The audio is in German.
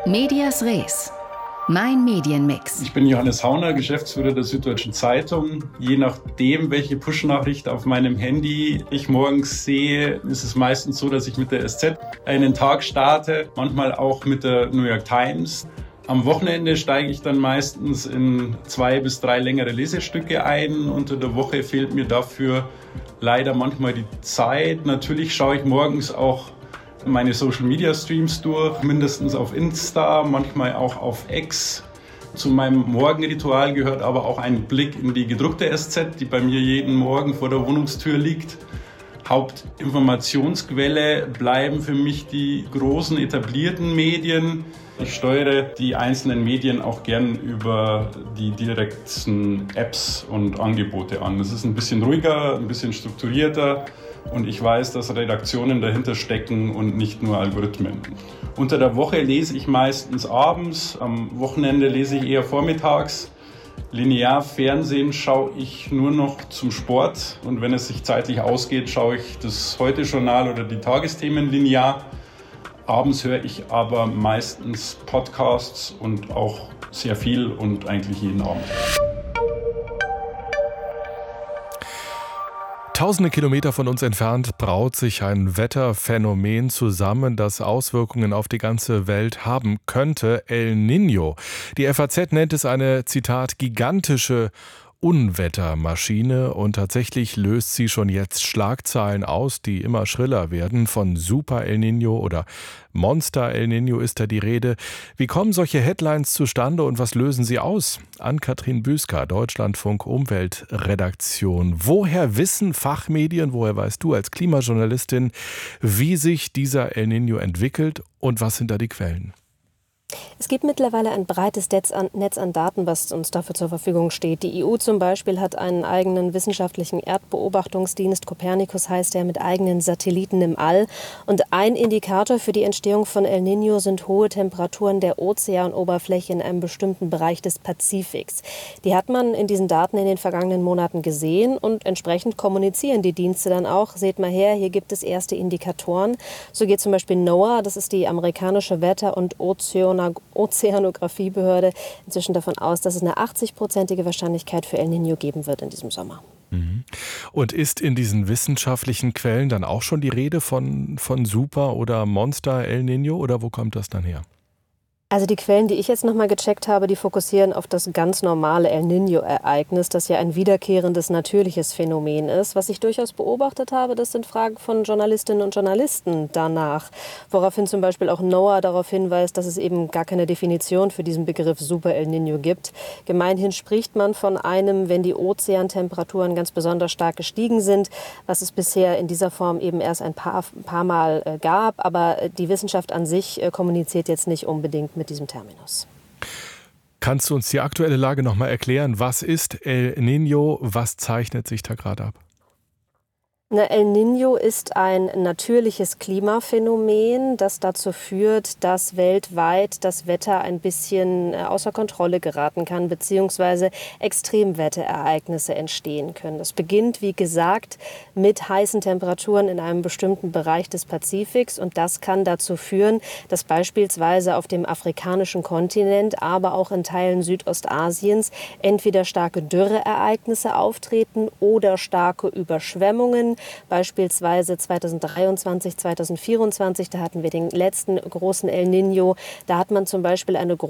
Medias Res. Mein Medienmix. Ich bin Johannes Hauner, Geschäftsführer der Süddeutschen Zeitung. Je nachdem, welche Push-Nachricht auf meinem Handy ich morgens sehe, ist es meistens so, dass ich mit der SZ einen Tag starte, manchmal auch mit der New York Times. Am Wochenende steige ich dann meistens in 2 bis 3 längere Lesestücke ein. Unter der Woche fehlt mir dafür leider manchmal die Zeit. Natürlich schaue ich morgens auch meine Social-Media-Streams durch, mindestens auf Insta, manchmal auch auf X. Zu meinem Morgenritual gehört aber auch ein Blick in die gedruckte SZ, die bei mir jeden Morgen vor der Wohnungstür liegt. Hauptinformationsquelle bleiben für mich die großen etablierten Medien. Ich steuere die einzelnen Medien auch gern über die direkten Apps und Angebote an. Das ist ein bisschen ruhiger, ein bisschen strukturierter und ich weiß, dass Redaktionen dahinter stecken und nicht nur Algorithmen. Unter der Woche lese ich meistens abends, am Wochenende lese ich eher vormittags. Linear Fernsehen schaue ich nur noch zum Sport und wenn es sich zeitlich ausgeht, schaue ich das Heute-Journal oder die Tagesthemen linear. Abends höre ich aber meistens Podcasts und auch sehr viel und eigentlich jeden Abend. Tausende Kilometer von uns entfernt braut sich ein Wetterphänomen zusammen, das Auswirkungen auf die ganze Welt haben könnte. El Niño. Die FAZ nennt es eine, Zitat, gigantische Unwettermaschine und tatsächlich löst sie schon jetzt Schlagzeilen aus, die immer schriller werden. Von Super El Niño oder Monster El Niño ist da die Rede. Wie kommen solche Headlines zustande und was lösen sie aus? Ann-Kathrin Büsker, Deutschlandfunk Umweltredaktion. Woher wissen Fachmedien, woher weißt du als Klimajournalistin, wie sich dieser El Niño entwickelt und was sind da die Quellen? Es gibt mittlerweile ein breites Netz an Daten, was uns dafür zur Verfügung steht. Die EU zum Beispiel hat einen eigenen wissenschaftlichen Erdbeobachtungsdienst, Copernicus heißt der, mit eigenen Satelliten im All. Und ein Indikator für die Entstehung von El Niño sind hohe Temperaturen der Ozeanoberfläche in einem bestimmten Bereich des Pazifiks. Die hat man in diesen Daten in den vergangenen Monaten gesehen und entsprechend kommunizieren die Dienste dann auch. Seht mal her, hier gibt es erste Indikatoren. So geht zum Beispiel NOAA, das ist die amerikanische Wetter- und Ozeanografiebehörde, inzwischen davon aus, dass es eine 80-prozentige Wahrscheinlichkeit für El Niño geben wird in diesem Sommer. Und ist in diesen wissenschaftlichen Quellen dann auch schon die Rede von Super oder Monster El Niño oder wo kommt das dann her? Also die Quellen, die ich jetzt nochmal gecheckt habe, die fokussieren auf das ganz normale El Niño-Ereignis, das ja ein wiederkehrendes natürliches Phänomen ist. Was ich durchaus beobachtet habe, das sind Fragen von Journalistinnen und Journalisten danach. Woraufhin zum Beispiel auch NOAA darauf hinweist, dass es eben gar keine Definition für diesen Begriff Super El Niño gibt. Gemeinhin spricht man von einem, wenn die Ozeantemperaturen ganz besonders stark gestiegen sind, was es bisher in dieser Form eben erst ein paar Mal gab. Aber die Wissenschaft an sich kommuniziert jetzt nicht unbedingt mit diesem Terminus. Kannst du uns die aktuelle Lage noch mal erklären? Was ist El Niño? Was zeichnet sich da gerade ab? El Niño ist ein natürliches Klimaphänomen, das dazu führt, dass weltweit das Wetter ein bisschen außer Kontrolle geraten kann, beziehungsweise Extremwetterereignisse entstehen können. Das beginnt, wie gesagt, mit heißen Temperaturen in einem bestimmten Bereich des Pazifiks und das kann dazu führen, dass beispielsweise auf dem afrikanischen Kontinent, aber auch in Teilen Südostasiens entweder starke Dürreereignisse auftreten oder starke Überschwemmungen. Beispielsweise 2023, 2024, da hatten wir den letzten großen El Niño. Da hat man zum Beispiel eine